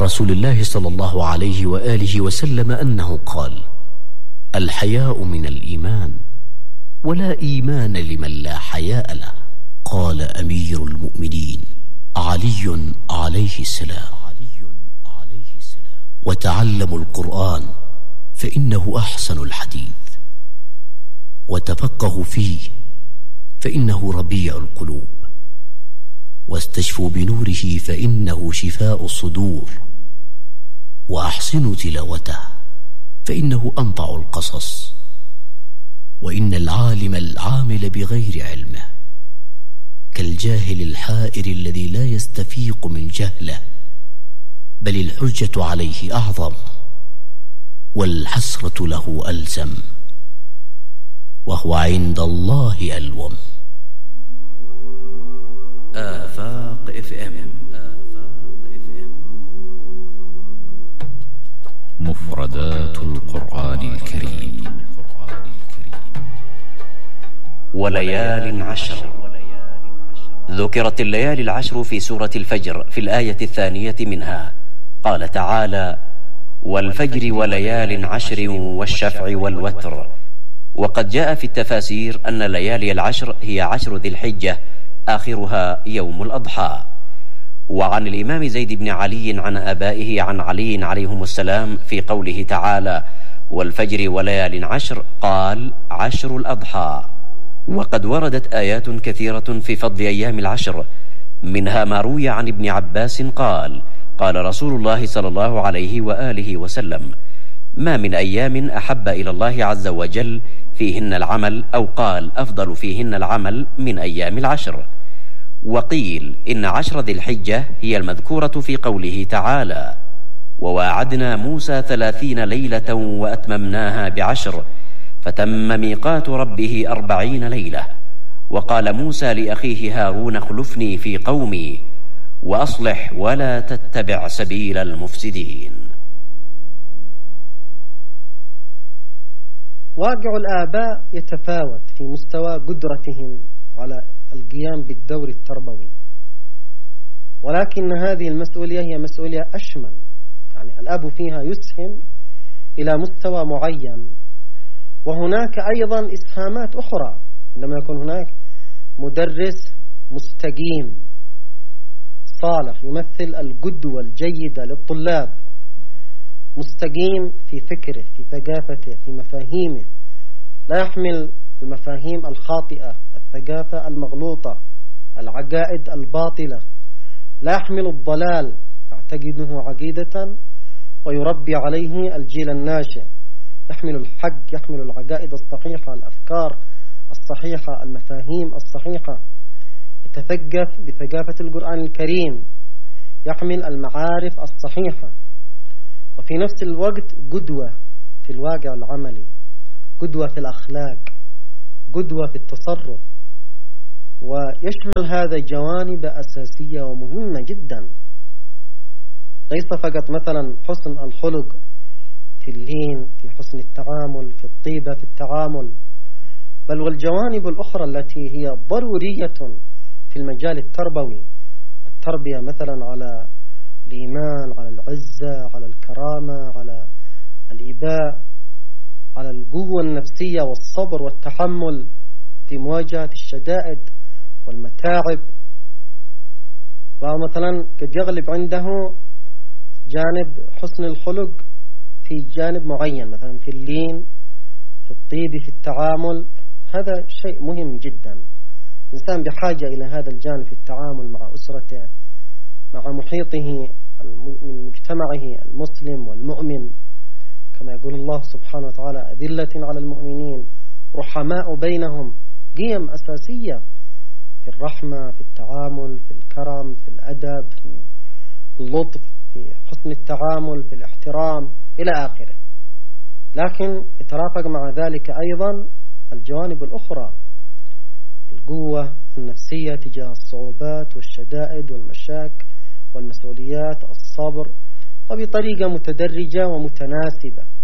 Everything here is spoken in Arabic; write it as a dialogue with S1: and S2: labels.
S1: رسول الله صلى الله عليه وآله وسلم أنه قال: الحياء من الإيمان، ولا إيمان لمن لا حياء له. قال أمير المؤمنين علي عليه السلام: وتعلموا القرآن فإنه أحسن الحديث، وتفقهوا فيه فإنه ربيع القلوب، واستشفوا بنوره فإنه شفاء الصدور، وأحسنوا تلاوته فإنه أمتع القصص. وإن العالم العامل بغير علمه كالجاهل الحائر الذي لا يستفيق من جهله، بل الحجة عليه أعظم والحسرة له ألزم، وهو عند الله ألوم.
S2: آفاق FM.
S3: مفردات القرآن الكريم.
S2: وليال عشر. ذكرت الليالي العشر في سورة الفجر في الآية الثانية منها. قال تعالى: والفجر وليال عشر والشفع والوتر. وقد جاء في التفاسير أن الليالي العشر هي 10 ذي الحجة، آخرها يوم الأضحى. وعن الإمام زيد بن علي عن آبائه عن علي عليهم السلام في قوله تعالى: والفجر وليال عشر، قال: 10 الأضحى. وقد وردت آيات كثيرة في فضل أيام العشر، منها ما روي عن ابن عباس قال: قال رسول الله صلى الله عليه وآله وسلم: ما من أيام أحب إلى الله عز وجل فيهن العمل، أو قال: أفضل فيهن العمل من أيام العشر. وقيل إن 10 ذي الحجة هي المذكورة في قوله تعالى: وواعدنا موسى 30 ليلة وأتممناها ب10 فتم ميقات ربه 40 ليلة. وقال موسى لأخيه هارون: اخلفني في قومي وأصلح ولا تتبع سبيل المفسدين.
S4: واقع الآباء يتفاوت في مستوى قدرتهم على القيام بالدور التربوي، ولكن هذه المسؤولية هي مسؤولية أشمل، يعني الأب فيها يسهم إلى مستوى معين. وهناك أيضا إسهامات أخرى، عندما يكون هناك مدرس مستقيم صالح يمثل القدوة الجيدة للطلاب، مستقيم في فكره، في ثقافته، في مفاهيمه، لا يحمل المفاهيم الخاطئة، الثقافة المغلوطة، العقائد الباطلة، لا يحمل الضلال يعتقده عقيدة ويربي عليه الجيل الناشئ، يحمل الحق، يحمل العقائد الصحيحة، الأفكار الصحيحة، المفاهيم الصحيحة، يتثقف بثقافة القرآن الكريم، يحمل المعارف الصحيحة، وفي نفس الوقت قدوة في الواقع العملي، قدوة في الأخلاق، قدوة في التصرف. ويشمل هذا جوانب أساسية ومهمة جدا، ليس فقط مثلا حسن الخلق في اللين، في حسن التعامل، في الطيبة في التعامل، بل والجوانب الأخرى التي هي ضرورية في المجال التربوي، التربية مثلا على الإيمان، على العزة، على الكرامة، على الإباء، على القوة النفسية والصبر والتحمل في مواجهة الشدائد والمتاعب. ومثلا قد يغلب عنده جانب حسن الخلق في جانب معين، مثلا في اللين، في الطيب، في التعامل. هذا شيء مهم جدا، الإنسان بحاجة إلى هذا الجانب في التعامل مع أسرته، مع محيطه من مجتمعه المسلم والمؤمن، كما يقول الله سبحانه وتعالى: أذلة على المؤمنين رحماء بينهم. قيم أساسية في الرحمة، في التعامل، في الكرم، في الأدب، في اللطف، في حسن التعامل، في الاحترام إلى آخره. لكن يترافق مع ذلك أيضا الجوانب الأخرى، القوة النفسية تجاه الصعوبات والشدائد والمشاكل والمسؤوليات، الصبر، وبطريقة متدرجة ومتناسبة.